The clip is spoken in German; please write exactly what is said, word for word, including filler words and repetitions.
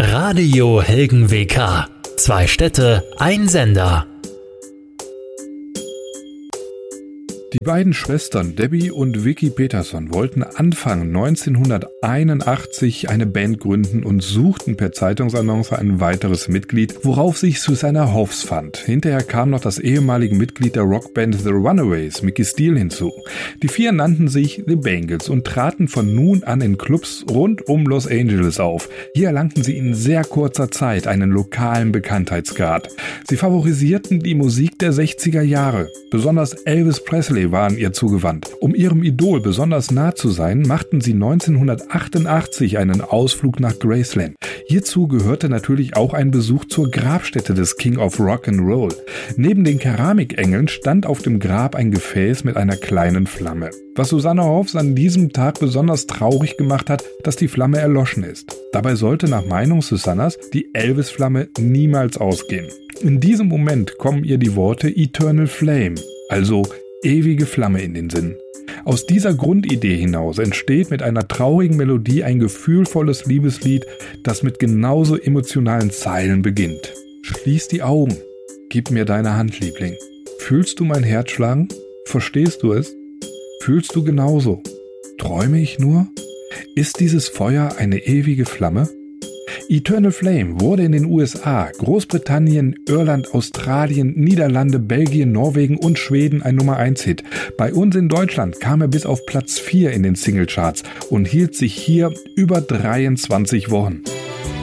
Radio Helgen W K. Zwei Städte, ein Sender. Die beiden Schwestern Debbie und Vicky Peterson wollten Anfang neunzehnhunderteinundachtzig eine Band gründen und suchten per Zeitungsannonce ein weiteres Mitglied, worauf sich Susanna Hoffs fand. Hinterher kam noch das ehemalige Mitglied der Rockband The Runaways, Mickey Steele, hinzu. Die vier nannten sich The Bangles und traten von nun an in Clubs rund um Los Angeles auf. Hier erlangten sie in sehr kurzer Zeit einen lokalen Bekanntheitsgrad. Sie favorisierten die Musik der sechziger Jahre. Besonders Elvis Presley waren ihr zugewandt. Um ihrem Idol besonders nah zu sein, machten sie neunzehnhundertachtundachtzig einen Ausflug nach Graceland. Hierzu gehörte natürlich auch ein Besuch zur Grabstätte des King of Rock'n'Roll. Neben den Keramikengeln stand auf dem Grab ein Gefäß mit einer kleinen Flamme. Was Susanna Hoffs an diesem Tag besonders traurig gemacht hat, dass die Flamme erloschen ist. Dabei sollte nach Meinung Susannas die Elvis-Flamme niemals ausgehen. In diesem Moment kommen ihr die Worte Eternal Flame, also ewige Flamme, in den Sinn. Aus dieser Grundidee hinaus entsteht mit einer traurigen Melodie ein gefühlvolles Liebeslied, das mit genauso emotionalen Zeilen beginnt. Schließ die Augen, gib mir deine Hand, Liebling. Fühlst du mein Herz schlagen? Verstehst du es? Fühlst du genauso? Träume ich nur? Ist dieses Feuer eine ewige Flamme? Eternal Flame wurde in den U S A, Großbritannien, Irland, Australien, Niederlande, Belgien, Norwegen und Schweden ein Nummer eins Hit. Bei uns in Deutschland kam er bis auf Platz vier in den Singlecharts und hielt sich hier über dreiundzwanzig Wochen.